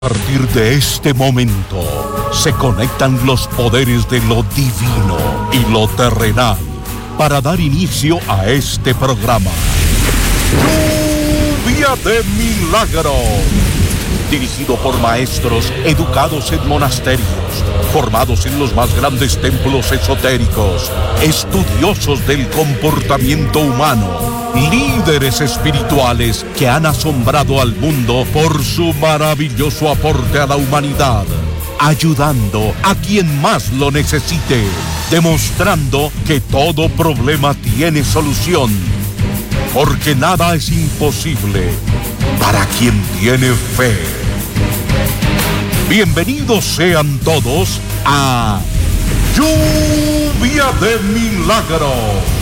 A partir de este momento, se conectan los poderes de lo divino y lo terrenal para dar inicio a este programa. Lluvia de Milagros. Dirigido por maestros educados en monasterios, formados en los más grandes templos esotéricos, estudiosos del comportamiento humano, líderes espirituales que han asombrado al mundo por su maravilloso aporte a la humanidad, ayudando a quien más lo necesite, demostrando que todo problema tiene solución, porque nada es imposible para quien tiene fe. Bienvenidos sean todos a Lluvia de Milagros.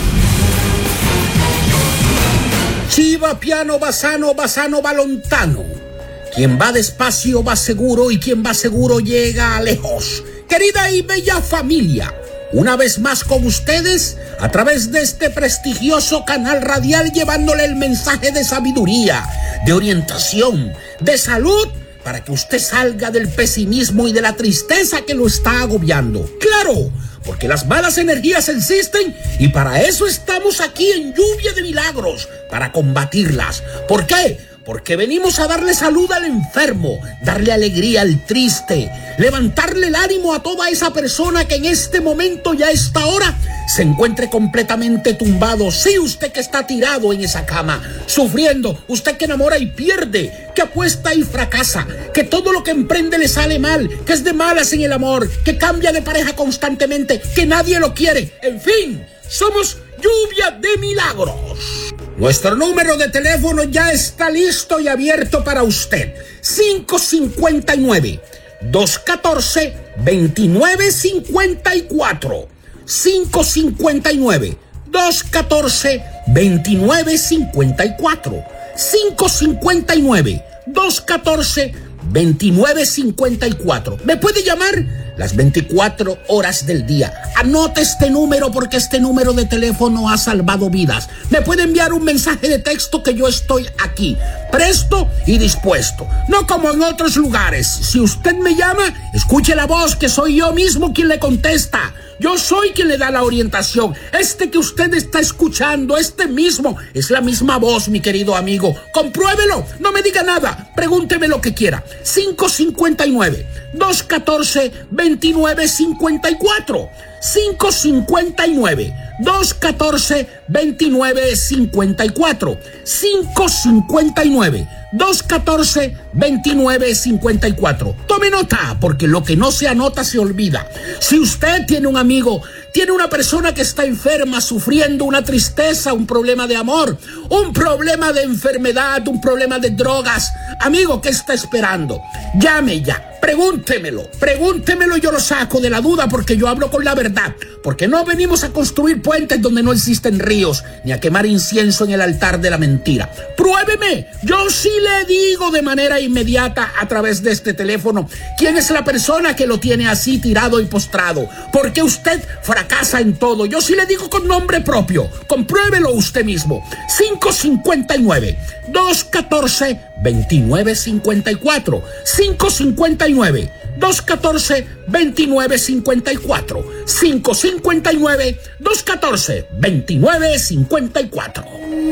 Chiva, piano, basano, basano, va lontano. Quien va despacio va seguro y quien va seguro llega lejos. Querida y bella familia, una vez más con ustedes, a través de este prestigioso canal radial, llevándole el mensaje de sabiduría, de orientación, de salud, para que usted salga del pesimismo y de la tristeza que lo está agobiando. ¡Claro! Porque las malas energías existen y para eso estamos aquí en Lluvia de Milagros, para combatirlas. ¿Por qué? Porque venimos a darle salud al enfermo, darle alegría al triste, levantarle el ánimo a toda esa persona que en este momento y a esta hora se encuentre completamente tumbado. Sí, usted que está tirado en esa cama, sufriendo, usted que enamora y pierde, que apuesta y fracasa, que todo lo que emprende le sale mal, que es de malas en el amor, que cambia de pareja constantemente, que nadie lo quiere. En fin, somos Lluvia de Milagros. Nuestro número de teléfono ya está listo y abierto para usted. 559-214-2954. 559-214-2954. 559-214-2954. Me puede llamar las 24 horas del día. Anote este número porque este número de teléfono ha salvado vidas. Me puede enviar un mensaje de texto que yo estoy aquí, presto y dispuesto. No como en otros lugares. Si usted me llama, escuche la voz, que soy yo mismo quien le contesta. Yo soy quien le da la orientación. Este que usted está escuchando, este mismo, es la misma voz, mi querido amigo. Compruébelo, no me diga nada, pregúnteme lo que quiera. 559-214-2954. 559-214-2954. 559-214-2954. Tome nota, porque lo que no se anota se olvida. Si usted tiene un amigo, tiene una persona que está enferma, sufriendo una tristeza, un problema de amor, un problema de enfermedad, un problema de drogas, amigo, ¿qué está esperando? Llame ya. Pregúntemelo, yo lo saco de la duda porque yo hablo con la verdad, porque no venimos a construir puentes donde no existen ríos, ni a quemar incienso en el altar de la mentira. Pruébeme, yo sí le digo de manera inmediata a través de este teléfono quién es la persona que lo tiene así tirado y postrado, porque usted fracasa en todo. Yo sí le digo con nombre propio, compruébelo usted mismo. 559-214-2954. 559-214-2954. 559-214-2954.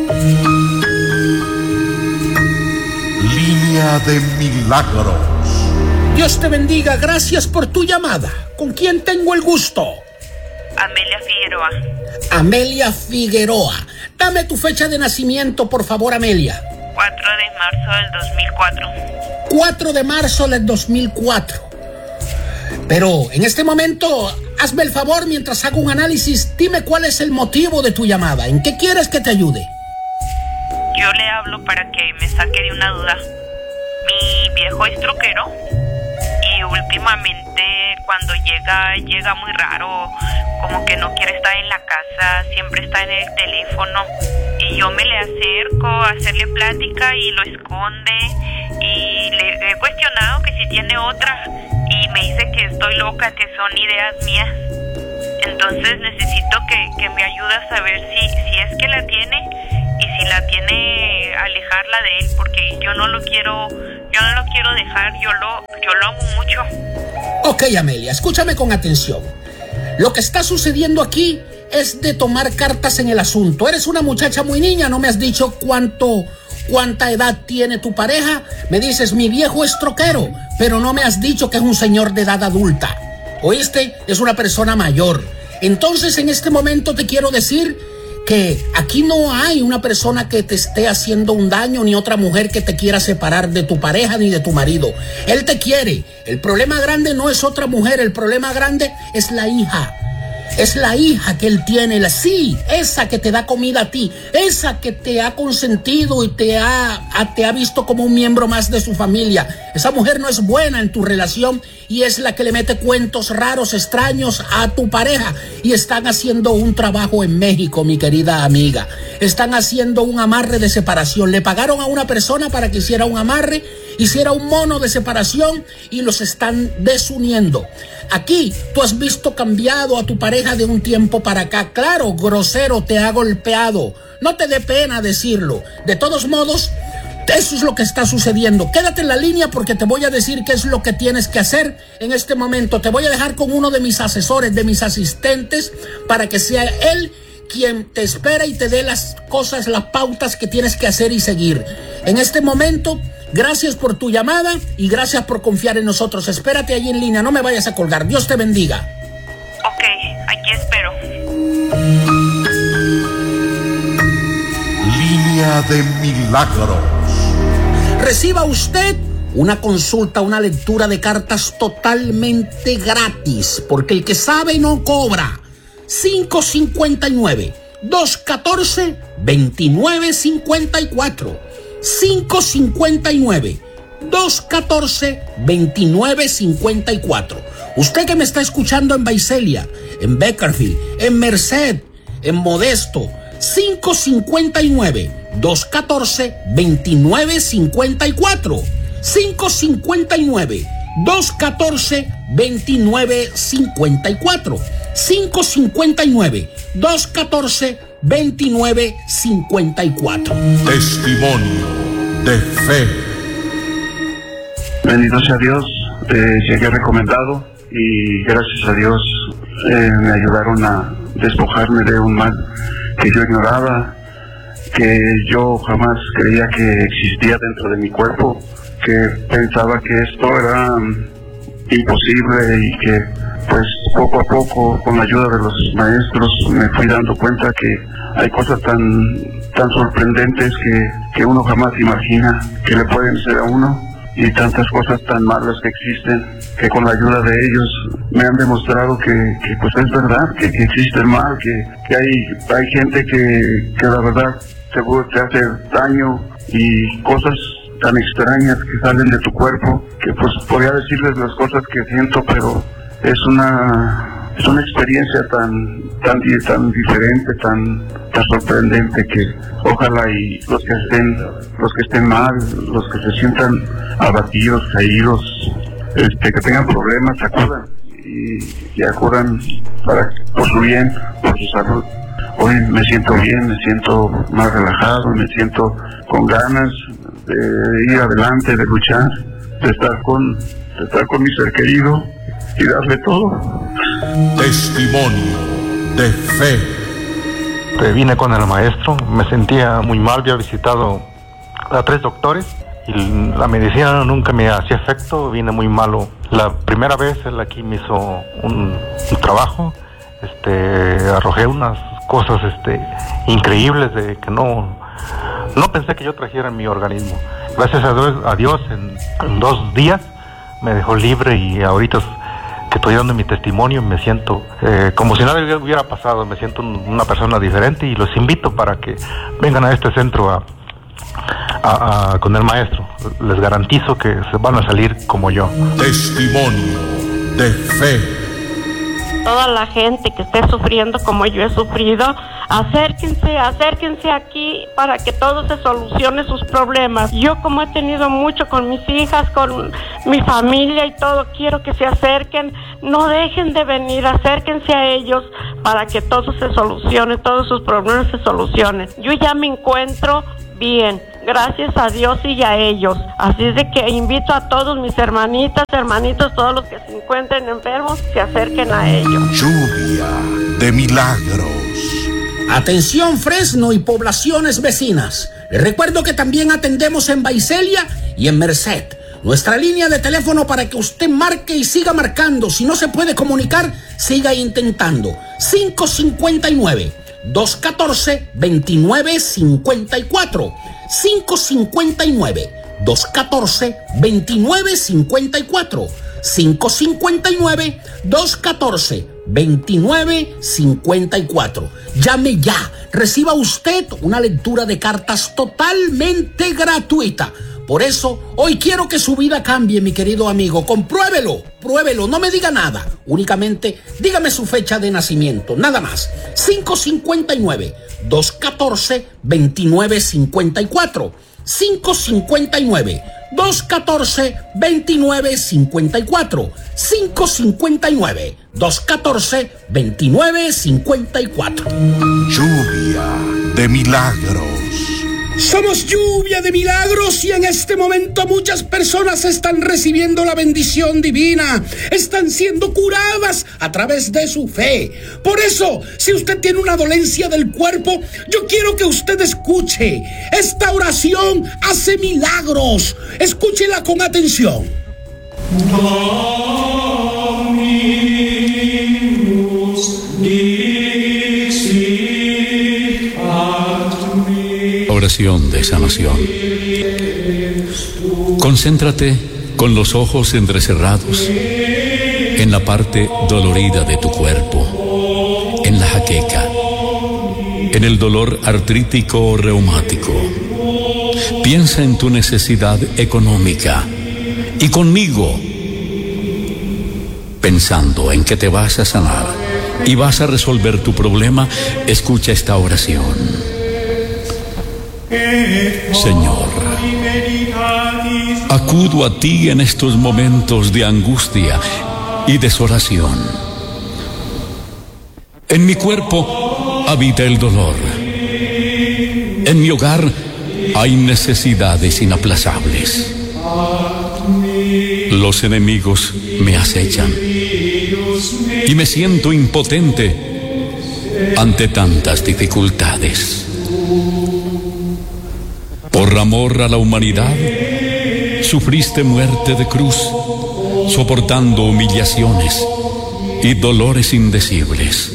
Línea de Milagros. Dios te bendiga, gracias por tu llamada. ¿Con quién tengo el gusto? Amelia Figueroa. Amelia Figueroa. Dame tu fecha de nacimiento, por favor, Amelia. 4 de marzo del 2004. 4 de marzo del 2004. Pero en este momento, hazme el favor, mientras hago un análisis, dime cuál es el motivo de tu llamada. ¿En qué quieres que te ayude? Yo le hablo para que me saque de una duda. Mi viejo es troquero y últimamente cuando llega muy raro, como que no quiere estar en la casa, siempre está en el teléfono y yo me le acerco a hacerle plática y lo esconde y le he cuestionado que si tiene otra y me dice que estoy loca, que son ideas mías. Entonces necesito que me ayude a saber si es que la tiene y si la tiene, alejarla de él, porque yo no lo quiero Yo no lo quiero dejar, yo lo amo mucho. Ok, Amelia, escúchame con atención. Lo que está sucediendo aquí es de tomar cartas en el asunto. Eres una muchacha muy niña, no me has dicho cuánta edad tiene tu pareja. Me dices, mi viejo es troquero, pero no me has dicho que es un señor de edad adulta. ¿Oíste? Es una persona mayor. Entonces, en este momento te quiero decir que aquí no hay una persona que te esté haciendo un daño, ni otra mujer que te quiera separar de tu pareja ni de tu marido. Él te quiere. El problema grande no es otra mujer, el problema grande es la hija. Es la hija que él tiene, esa que te da comida a ti, esa que te ha consentido y te ha visto como un miembro más de su familia. Esa mujer no es buena en tu relación y es la que le mete cuentos raros, extraños a tu pareja. Y están haciendo un trabajo en México, mi querida amiga. Están haciendo un amarre de separación. Le pagaron a una persona para que hiciera un amarre, hiciera un mono de separación y los están desuniendo. Aquí tú has visto cambiado a tu pareja de un tiempo para acá. Claro, grosero, te ha golpeado. No te dé pena decirlo. De todos modos, eso es lo que está sucediendo. Quédate en la línea porque te voy a decir qué es lo que tienes que hacer en este momento. Te voy a dejar con uno de mis asesores, de mis asistentes, para que sea él quien te espera y te dé las cosas, las pautas que tienes que hacer y seguir. En este momento, gracias por tu llamada y gracias por confiar en nosotros. Espérate ahí en línea, no me vayas a colgar. Dios te bendiga. Ok, aquí espero. Línea de Milagros. Reciba usted una consulta, una lectura de cartas totalmente gratis, porque el que sabe no cobra. 559-214-2954. 559-214-2954. Usted que me está escuchando en Visalia, en Beckerfield, en Merced, en Modesto, 559-214-2954. 559-214-2954. 559-214-2954. Testimonio de fe. Bendito sea Dios, llegué recomendado y gracias a Dios me ayudaron a despojarme de un mal que yo ignoraba, que yo jamás creía que existía dentro de mi cuerpo, que pensaba que esto era imposible y que pues poco a poco con la ayuda de los maestros me fui dando cuenta que hay cosas tan sorprendentes que uno jamás imagina que le pueden ser a uno, y tantas cosas tan malas que existen, que con la ayuda de ellos me han demostrado que pues es verdad, que existe el mal, que hay gente que la verdad seguro te hace daño, y cosas tan extrañas que salen de tu cuerpo, que pues podría decirles las cosas que siento, pero es una experiencia tan diferente, tan sorprendente, que ojalá y los que estén mal, los que se sientan abatidos, caídos, que tengan problemas, acudan y acudan por su bien, por su salud. Hoy me siento bien, me siento más relajado, me siento con ganas de ir adelante, de luchar, de estar con mi ser querido y darle todo. Testimonio de fe. Vine con el maestro, me sentía muy mal, había visitado a 3 doctores y la medicina nunca me hacía efecto, vine muy malo. La primera vez él aquí me hizo un trabajo, arrojé unas cosas increíbles de que no pensé que yo trajera en mi organismo. Gracias a Dios en 2 días me dejó libre, y ahorita que estoy dando mi testimonio me siento como si nada hubiera pasado, me siento una persona diferente, y los invito para que vengan a este centro con el maestro. Les garantizo que se van a salir como yo. Testimonio de fe. Toda la gente que esté sufriendo como yo he sufrido, acérquense aquí para que todo se solucione sus problemas. Yo, como he tenido mucho con mis hijas, con mi familia y todo, quiero que se acerquen, no dejen de venir, acérquense a ellos para que todo se solucione, todos sus problemas se solucionen. Yo ya me encuentro bien, gracias a Dios y a ellos. Así es de que invito a todos mis hermanitas, hermanitos, todos los que se encuentren enfermos, se acerquen a ellos. Lluvia de milagros. Atención Fresno y poblaciones vecinas. Les recuerdo que también atendemos en Baicelia y en Merced. Nuestra línea de teléfono para que usted marque y siga marcando. Si no se puede comunicar, siga intentando. 559-214-2954. 559-214-2954. 559-214-2954. Llame ya. Reciba usted una lectura de cartas totalmente gratuita. Por eso, hoy quiero que su vida cambie, mi querido amigo. Compruébelo, pruébelo, no me diga nada. Únicamente dígame su fecha de nacimiento, nada más. 559-214-2954. 559-214-2954. 559-214-2954. Lluvia de milagros. Somos Lluvia de Milagros y en este momento muchas personas están recibiendo la bendición divina, están siendo curadas a través de su fe. Por eso, si usted tiene una dolencia del cuerpo, yo quiero que usted escuche. Esta oración hace milagros. Escúchela con atención. Oración de sanación. Concéntrate con los ojos entrecerrados en la parte dolorida de tu cuerpo, en la jaqueca, en el dolor artrítico o reumático. Piensa en tu necesidad económica y conmigo, pensando en que te vas a sanar y vas a resolver tu problema, escucha esta oración. Señor, acudo a ti en estos momentos de angustia y desolación. En mi cuerpo habita el dolor. En mi hogar hay necesidades inaplazables. Los enemigos me acechan y me siento impotente ante tantas dificultades. Por amor a la humanidad, sufriste muerte de cruz, soportando humillaciones y dolores indecibles.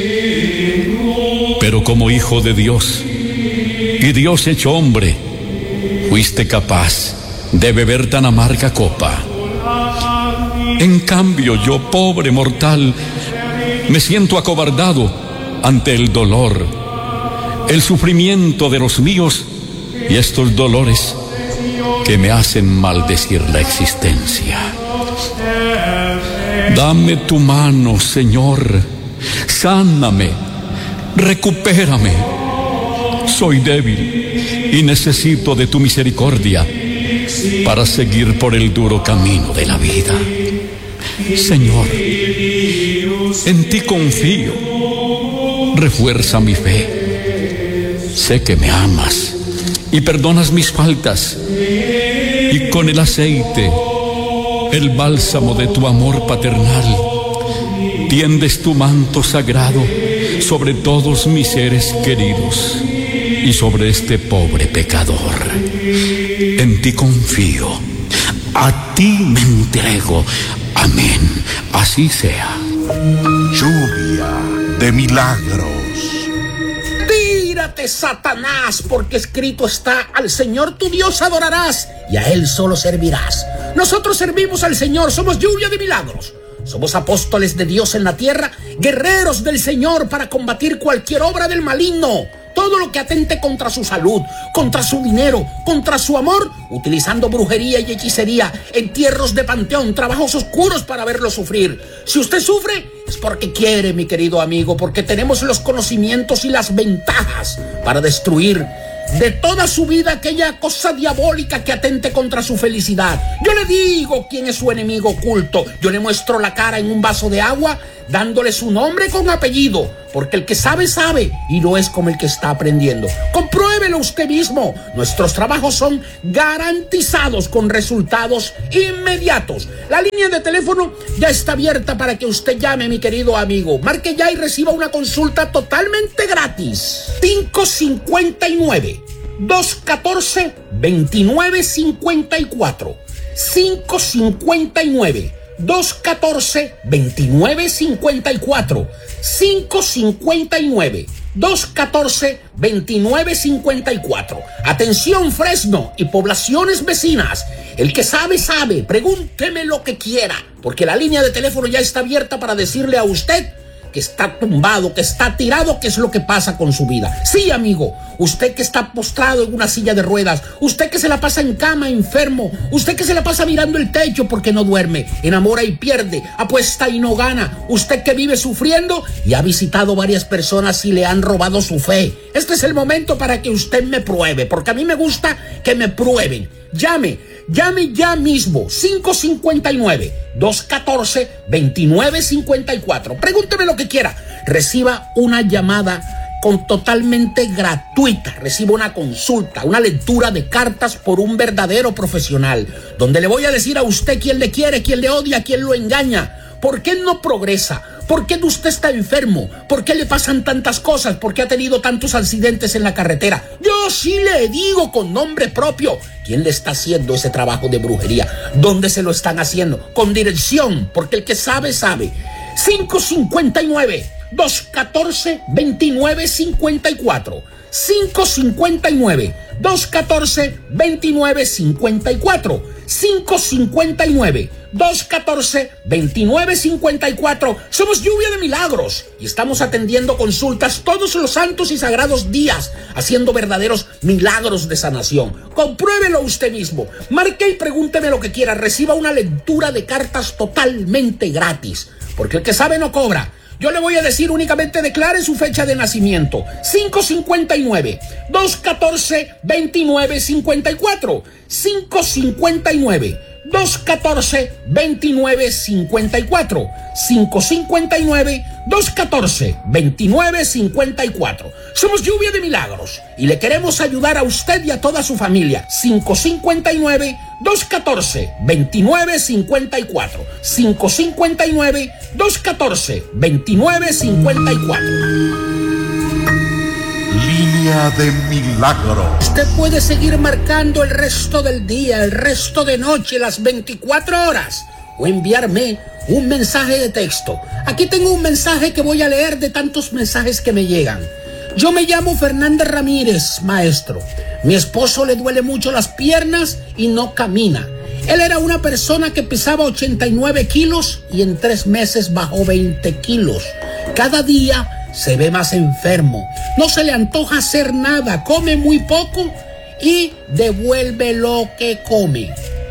Pero como hijo de Dios y Dios hecho hombre, fuiste capaz de beber tan amarga copa. En cambio, yo, pobre mortal, me siento acobardado ante el dolor, el sufrimiento de los míos y estos dolores que me hacen maldecir la existencia. Dame tu mano, Señor, sáname, recupérame. Soy débil y necesito de tu misericordia para seguir por el duro camino de la vida. Señor, en ti confío, refuerza mi fe. Sé que me amas y perdonas mis faltas, y con el aceite, el bálsamo de tu amor paternal, tiendes tu manto sagrado sobre todos mis seres queridos y sobre este pobre pecador. En ti confío, a ti me entrego. Amén, así sea. Lluvia de milagros. Tírate, Satanás, porque escrito está: al Señor tu Dios adorarás y a Él solo servirás. Nosotros servimos al Señor, somos Lluvia de Milagros. Somos apóstoles de Dios en la tierra, guerreros del Señor para combatir cualquier obra del maligno. Todo lo que atente contra su salud, contra su dinero, contra su amor, utilizando brujería y hechicería, entierros de panteón, trabajos oscuros para verlo sufrir. Si usted sufre, es porque quiere, mi querido amigo, porque tenemos los conocimientos y las ventajas para destruir de toda su vida aquella cosa diabólica que atente contra su felicidad. Yo le digo quién es su enemigo oculto. Yo le muestro la cara en un vaso de agua, dándole su nombre con apellido, porque el que sabe, sabe, y no es como el que está aprendiendo. Compruébelo usted mismo. Nuestros trabajos son garantizados con resultados inmediatos. La línea de teléfono ya está abierta para que usted llame, mi querido amigo. Marque ya y reciba una consulta totalmente gratis. 559-214-2954. 559-214-2954. 559-214-2954. Atención, Fresno y poblaciones vecinas. El que sabe, sabe. Pregúnteme lo que quiera, porque la línea de teléfono ya está abierta para decirle a usted que está tumbado, que está tirado, qué es lo que pasa con su vida. Sí, amigo, usted que está postrado en una silla de ruedas, usted que se la pasa en cama enfermo, usted que se la pasa mirando el techo porque no duerme, enamora y pierde, apuesta y no gana, usted que vive sufriendo y ha visitado varias personas y le han robado su fe. Este es el momento para que usted me pruebe, porque a mí me gusta que me prueben. Llame ya mismo. 559-214-2954. Pregúnteme lo que quiera. Reciba una llamada totalmente gratuita. Reciba una consulta, una lectura de cartas por un verdadero profesional, donde le voy a decir a usted quién le quiere, quién le odia, quién lo engaña, por qué no progresa, por qué usted está enfermo, por qué le pasan tantas cosas, por qué ha tenido tantos accidentes en la carretera. Yo sí le digo con nombre propio quién le está haciendo ese trabajo de brujería, dónde se lo están haciendo, con dirección, porque el que sabe, sabe. 559-214-2954. 559-214-2954. 559-214-2954. Somos Lluvia de Milagros y estamos atendiendo consultas todos los santos y sagrados días, haciendo verdaderos milagros de sanación. Compruébelo usted mismo. Marque y pregúnteme lo que quiera. Reciba una lectura de cartas totalmente gratis, porque el que sabe no cobra. Yo le voy a decir únicamente declare su fecha de nacimiento. 559-214-2954. 559-214-2954. 559-214-2954. Somos Lluvia de Milagros y le queremos ayudar a usted y a toda su familia. 559-214-2954. 559-214-2954. Línea de Milagros. Usted puede seguir marcando el resto del día, el resto de noche, las 24 horas, o enviarme un mensaje de texto. Aquí tengo un mensaje que voy a leer de tantos mensajes que me llegan. Yo me llamo Fernández Ramírez, maestro. Mi esposo le duele mucho las piernas y no camina. Él era una persona que pesaba 89 kilos y en 3 meses bajó 20 kilos. Cada día se ve más enfermo. No se le antoja hacer nada. Come muy poco y devuelve lo que come.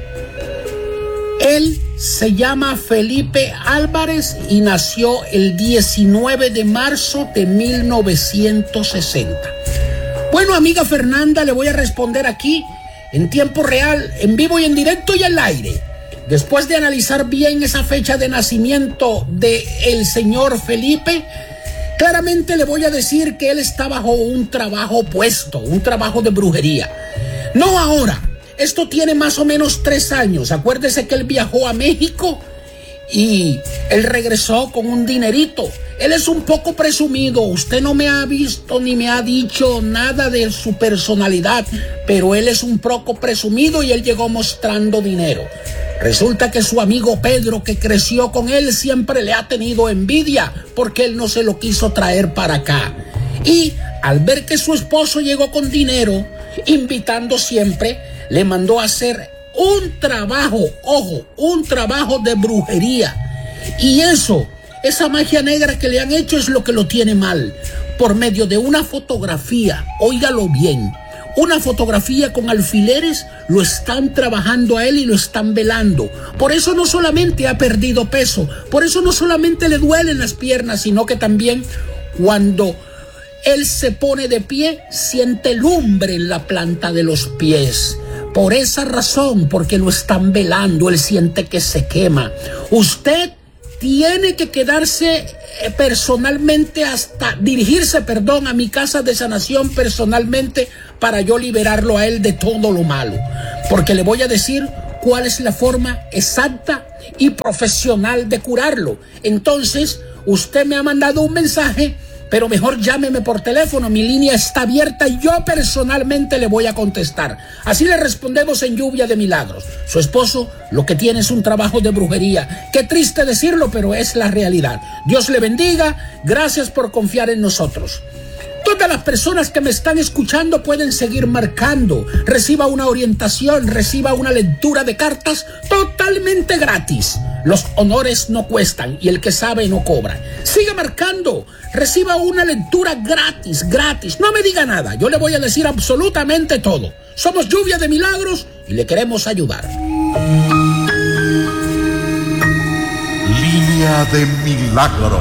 Él se llama Felipe Álvarez y nació el 19 de marzo de 1960. Bueno, amiga Fernanda, le voy a responder aquí en tiempo real, en vivo y en directo y al aire. Después de analizar bien esa fecha de nacimiento de el señor Felipe, claramente le voy a decir que él está bajo un trabajo opuesto, un trabajo de brujería. No ahora. Esto tiene más o menos 3 años. Acuérdese que él viajó a México y él regresó con un dinerito. Él es un poco presumido. Usted no me ha visto ni me ha dicho nada de su personalidad, pero él es un poco presumido y él llegó mostrando dinero. Resulta que su amigo Pedro, que creció con él, siempre le ha tenido envidia porque él no se lo quiso traer para acá. Y al ver que su esposo llegó con dinero, invitando siempre, le mandó a hacer un trabajo, ojo, un trabajo de brujería. Y esa magia negra que le han hecho es lo que lo tiene mal. Por medio de una fotografía, óigalo bien, una fotografía con alfileres, lo están trabajando a él y lo están velando. Por eso no solamente ha perdido peso, por eso no solamente le duelen las piernas, sino que también cuando él se pone de pie, siente lumbre en la planta de los pies. Por esa razón, porque lo están velando, él siente que se quema. Usted tiene que quedarse dirigirse a mi casa de sanación personalmente para yo liberarlo a él de todo lo malo. Porque le voy a decir cuál es la forma exacta y profesional de curarlo. Entonces, usted me ha mandado un mensaje, pero mejor llámeme por teléfono. Mi línea está abierta y yo personalmente le voy a contestar. Así le respondemos en Lluvia de Milagros. Su esposo lo que tiene es un trabajo de brujería. Qué triste decirlo, pero es la realidad. Dios le bendiga. Gracias por confiar en nosotros. Todas las personas que me están escuchando pueden seguir marcando. Reciba una orientación, reciba una lectura de cartas totalmente gratis. Los honores no cuestan y el que sabe no cobra. Siga marcando, reciba una lectura gratis. No me diga nada, yo le voy a decir absolutamente todo. Somos Lluvia de Milagros y le queremos ayudar. Línea de Milagros.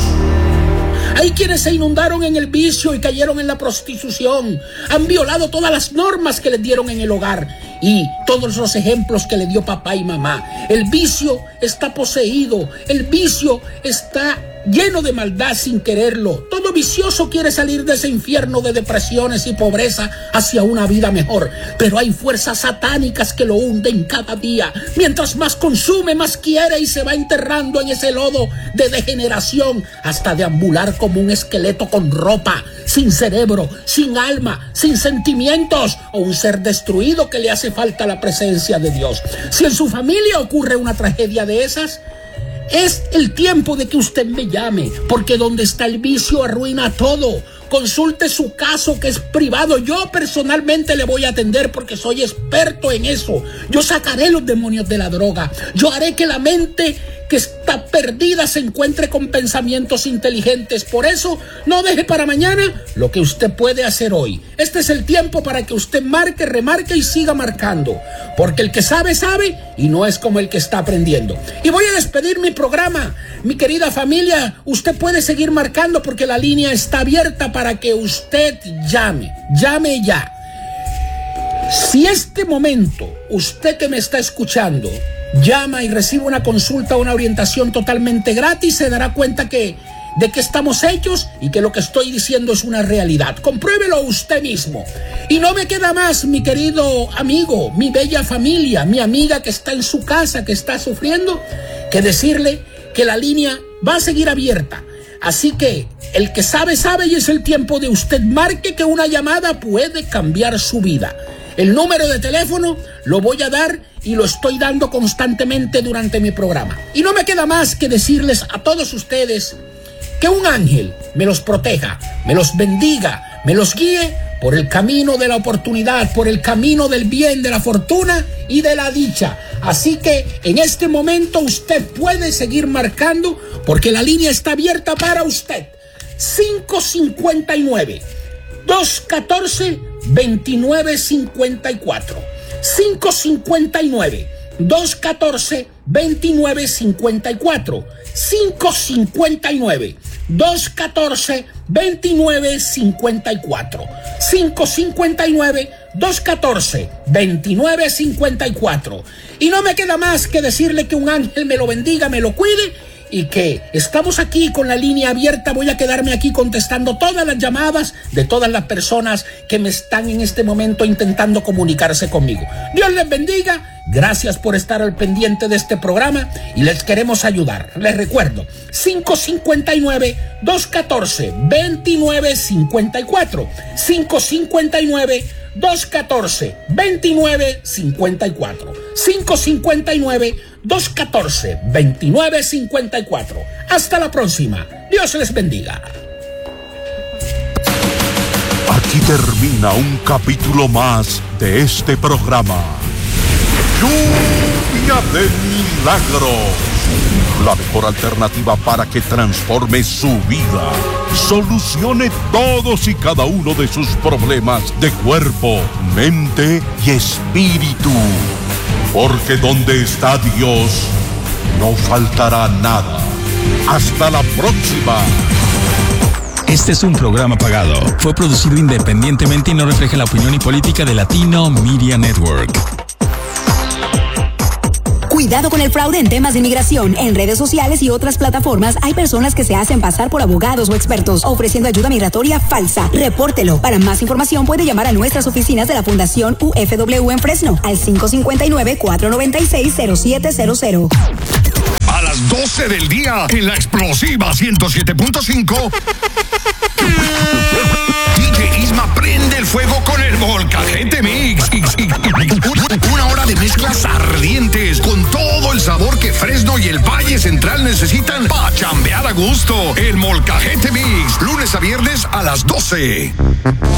Hay quienes se inundaron en el vicio y cayeron en la prostitución. Han violado todas las normas que les dieron en el hogar y todos los ejemplos que le dio papá y mamá. El vicio está poseído. El vicio está lleno de maldad sin quererlo. Todo vicioso quiere salir de ese infierno de depresiones y pobreza hacia una vida mejor. Pero hay fuerzas satánicas que lo hunden cada día. Mientras más consume, más quiere y se va enterrando en ese lodo de degeneración hasta deambular como un esqueleto con ropa, sin cerebro, sin alma, sin sentimientos o un ser destruido que le hace falta la presencia de Dios. Si en su familia ocurre una tragedia de esas, es el tiempo de que usted me llame, porque donde está el vicio arruina todo. Consulte su caso que es privado. Yo personalmente le voy a atender porque soy experto en eso. Yo sacaré los demonios de la droga. Yo haré que la mente que está perdida se encuentre con pensamientos inteligentes. Por eso, no deje para mañana lo que usted puede hacer hoy. Este es el tiempo para que usted marque, remarque y siga marcando. Porque el que sabe, sabe y no es como el que está aprendiendo. Y voy a despedir mi programa. Mi querida familia, usted puede seguir marcando porque la línea está abierta para que usted llame. Llame ya. Si este momento, usted que me está escuchando, llama y recibe una consulta, una orientación totalmente gratis, se dará cuenta de que estamos hechos y que lo que estoy diciendo es una realidad. Compruébelo usted mismo. Y no me queda más, mi querido amigo, mi bella familia, mi amiga que está en su casa, que está sufriendo, que decirle que la línea va a seguir abierta. Así que el que sabe, sabe y es el tiempo de usted marque que una llamada puede cambiar su vida. El número de teléfono lo voy a dar y lo estoy dando constantemente durante mi programa. Y no me queda más que decirles a todos ustedes que un ángel me los proteja, me los bendiga, me los guíe por el camino de la oportunidad, por el camino del bien, de la fortuna y de la dicha. Así que en este momento usted puede seguir marcando porque la línea está abierta para usted. 559 214 2954. 559 214 2954. 559 214 2954. 559 214 2954. Y no me queda más que decirle que un ángel me lo bendiga, me lo cuide y que estamos aquí con la línea abierta. Voy a quedarme aquí contestando todas las llamadas de todas las personas que me están en este momento intentando comunicarse conmigo. Dios les bendiga. Gracias por estar al pendiente de este programa y les queremos ayudar. Les recuerdo, 559-214-2954. 559-214-2954. 559-214-2954. Hasta la próxima. Dios les bendiga. Aquí termina un capítulo más de este programa. Lluvia de Milagros. La mejor alternativa para que transforme su vida. Solucione todos y cada uno de sus problemas de cuerpo, mente y espíritu. Porque donde está Dios, no faltará nada. Hasta la próxima. Este es un programa pagado. Fue producido independientemente y no refleja la opinión y política de Latino Media Network. Cuidado con el fraude en temas de inmigración. En redes sociales y otras plataformas hay personas que se hacen pasar por abogados o expertos ofreciendo ayuda migratoria falsa. Repórtelo. Para más información puede llamar a nuestras oficinas de la Fundación UFW en Fresno al 559-496-0700. A las 12 del día en la explosiva 107.5. DJ Isma prende el fuego con el Molcajete Mix. Una hora de mezclas ardientes con todo el sabor que Fresno y el Valle Central necesitan para chambear a gusto. El Molcajete Mix, lunes a viernes a las 12.